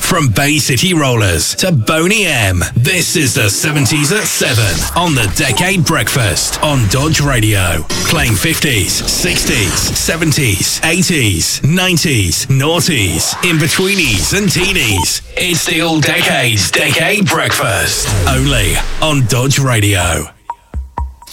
From Bay City Rollers to Boney M, this is the 70s at 7 on the Decade Breakfast on Dodge Radio. Playing 50s, 60s, 70s, 80s, 90s, noughties, in-betweenies and teenies. It's the All Decades Decade Breakfast. Only on Dodge Radio.